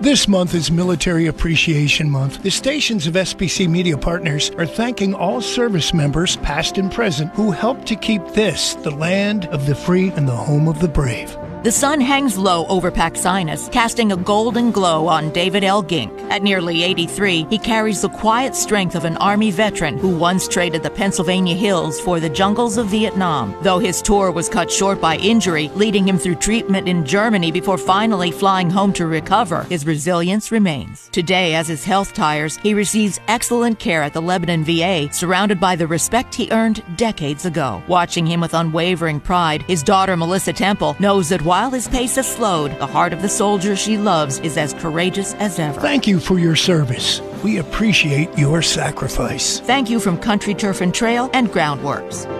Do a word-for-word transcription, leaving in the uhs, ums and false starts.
This month is Military Appreciation Month. The stations of S B C Media Partners are thanking all service members, past and present, who helped to keep this the land of the free and the home of the brave. The sun hangs low over Paxinas, casting a golden glow on David L. Gink. At nearly eighty-three, he carries the quiet strength of an Army veteran who once traded the Pennsylvania hills for the jungles of Vietnam. Though his tour was cut short by injury, leading him through treatment in Germany before finally flying home to recover, his resilience remains. Today, as his health tires, he receives excellent care at the Lebanon V A, surrounded by the respect he earned decades ago. Watching him with unwavering pride, his daughter Melissa Temple knows that while his pace has slowed, the heart of the soldier she loves is as courageous as ever. Thank you for your service. We appreciate your sacrifice. Thank you from Country Turf and Trail and Groundworks.